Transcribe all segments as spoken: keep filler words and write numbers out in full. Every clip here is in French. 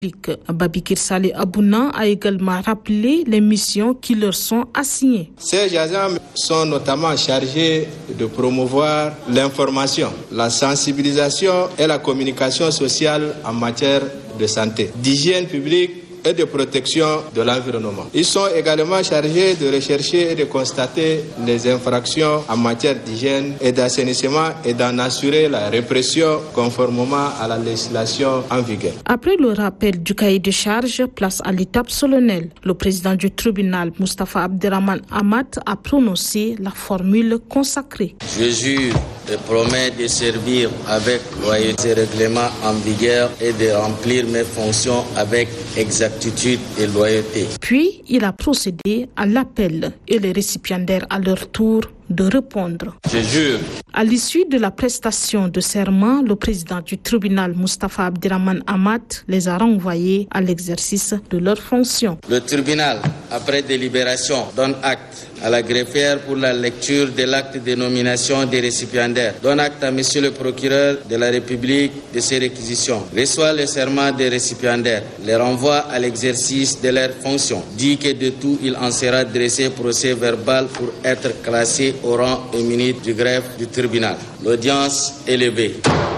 Babikir Saleh Abouna a également rappelé les missions qui leur sont assignées. Ces agents sont notamment chargés de promouvoir l'information, la sensibilisation et la communication sociale en matière de santé, d'hygiène publique et de protection de l'environnement. Ils sont également chargés de rechercher et de constater les infractions en matière d'hygiène et d'assainissement et d'en assurer la répression conformément à la législation en vigueur. Après le rappel du cahier de charges, place à l'étape solennelle. Le président du tribunal, Moustapha Abderrahmane Ahmad, a prononcé la formule consacrée. Je jure et promets de servir avec loyauté et règlement en vigueur et de remplir mes fonctions avec exactitude et loyauté. Puis, il a procédé à l'appel et les récipiendaires à leur tour de répondre. Je jure. À l'issue de la prestation de serment, le président du tribunal, Moustapha Abderrahmane Ahmad, les a renvoyés à l'exercice de leurs fonctions. Le tribunal, après délibération, donne acte à la greffière pour la lecture de l'acte de nomination des récipiendaires. Donne acte à monsieur le procureur de la République de ces réquisitions. Reçoit le serment des récipiendaires. Les renvoie à l'exercice de leurs fonctions. Dit que de tout, il en sera dressé procès verbal pour être classé au rang et minute du greffe du tribunal. L'audience est levée.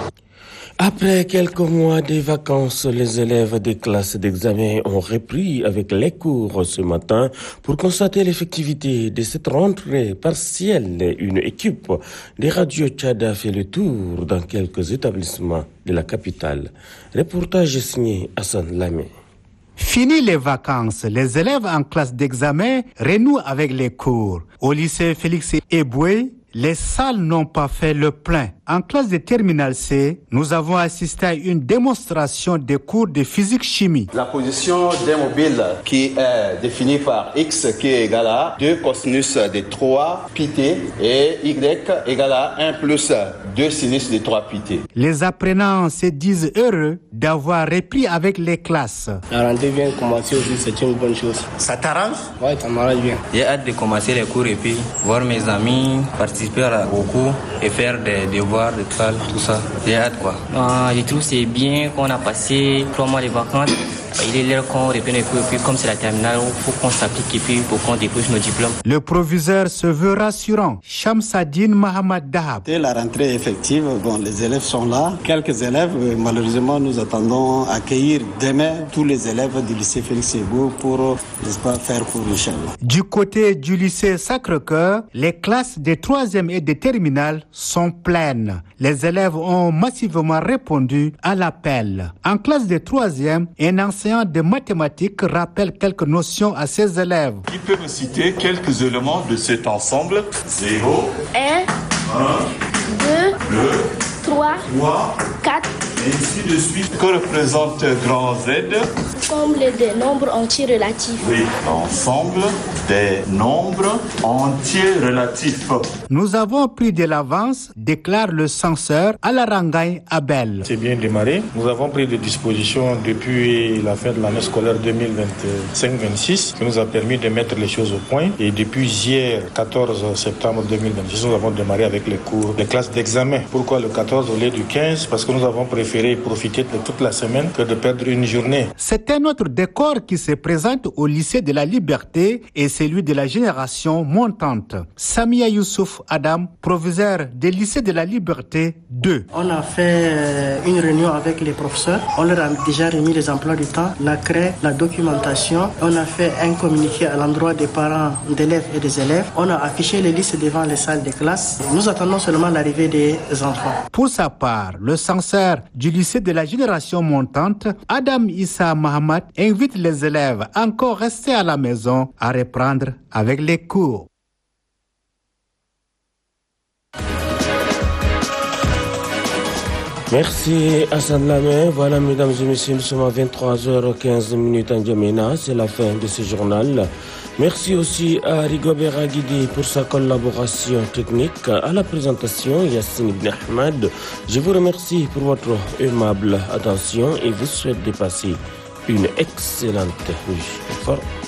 Après quelques mois de vacances, les élèves des classes d'examen ont repris avec les cours ce matin pour constater l'effectivité de cette rentrée partielle. Une équipe de Radio Tchad a fait le tour dans quelques établissements de la capitale. Reportage signé Hassan Lamé. Fini les vacances, les élèves en classe d'examen renouent avec les cours. Au lycée Félix Eboué, les salles n'ont pas fait le plein. En classe de terminale C, nous avons assisté à une démonstration des cours de physique-chimie. La position d'un mobile qui est définie par X qui est égal à deux cosinus de trois pi t et Y égal à un plus deux sinus de trois pi t. Les apprenants se disent heureux d'avoir repris avec les classes. La rentrée vient de commencer aussi, c'est une bonne chose. Ça t'arrange? Oui, ça m'arrange bien. J'ai hâte de commencer les cours et puis voir mes amis, participer au cours et faire des devoirs de salle, tout ça. J'ai hâte quoi. Ah, je trouve que c'est bien qu'on a passé trois mois de vacances. Il est l'heure qu'on reprenne les cours et puis comme c'est la terminale, il faut qu'on s'applique et puis pour qu'on dépose nos diplômes. Le proviseur se veut rassurant. Shamsadine Mohamed Dahab. Dès la rentrée effective, bon, les élèves sont là. Quelques élèves, malheureusement, nous attendons accueillir demain tous les élèves du lycée Félix Eboué pour, n'est-ce pas, faire cours, Inch'Allah. Du côté du lycée Sacré-Cœur, les classes de troisième et de terminale sont pleines. Les élèves ont massivement répondu à l'appel. En classe de troisième, un enseignant de mathématiques rappelle quelques notions à ses élèves. Qui peut me citer quelques éléments de cet ensemble? zéro, un, deux, trois, quatre. Et ainsi de suite. Que représente grand Z? L'ensemble des nombres entiers relatifs. Oui, l'ensemble des nombres entiers relatifs. Nous avons pris de l'avance, déclare le censeur à la Rangaï Abel. C'est bien démarré. Nous avons pris des dispositions depuis la fin de l'année scolaire deux mille vingt-cinq vingt-six qui nous a permis de mettre les choses au point. Et depuis hier, quatorze septembre deux mille vingt-six, nous avons démarré avec les cours, les classes d'examen. Pourquoi le quatorze au lieu du quinze? Parce que nous avons préféré profiter de toute la semaine que de perdre une journée. C'est un autre décor qui se présente au lycée de la Liberté et celui de la génération montante. Samia Youssouf Adam, proviseur du lycée de la Liberté deux. On a fait une réunion avec les professeurs. On leur a déjà remis les emplois du temps, la craie, la documentation. On a fait un communiqué à l'endroit des parents d'élèves et des élèves. On a affiché les listes devant les salles de classe. Nous attendons seulement l'arrivée des enfants. Pour sa part, le censeur du lycée de la génération montante, Adam Issa Mahamat, invite les élèves encore restés à la maison à reprendre avec les cours. Merci Hassan Lamé. Voilà, mesdames et messieurs, nous sommes à vingt-trois heures quinze en Djamena. C'est la fin de ce journal. Merci aussi à Rigobert Aguidi pour sa collaboration technique. À la présentation, Yassine Ibn Ahmed. Je vous remercie pour votre aimable attention et vous souhaite de passer une excellente nuit.